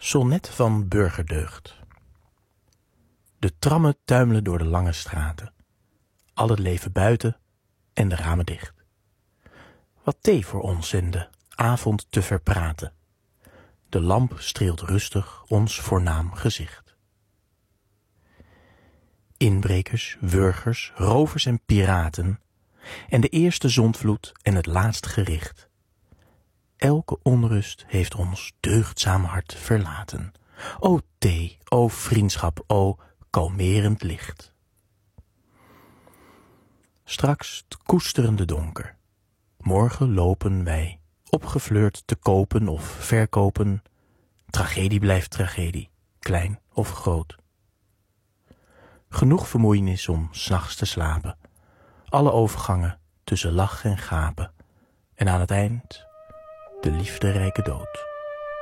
Sonnet van burgerdeugd. De trammen tuimelen door de lange straten. Al het leven buiten en de ramen dicht. Wat thee voor ons in de avond te verpraten. De lamp streelt rustig ons voornaam gezicht. Inbrekers, wurgers, rovers en piraten. En de eerste zondvloed en het laatst gericht. Elke onrust heeft ons deugdzaam hart verlaten. O thee, o vriendschap, o kalmerend licht. Straks het koesterende donker. Morgen lopen wij, opgefleurd te kopen of verkopen. Tragedie blijft tragedie, klein of groot. Genoeg vermoeienis om 's nachts te slapen. Alle overgangen tussen lach en gapen. En aan het eind de liefderijke dood.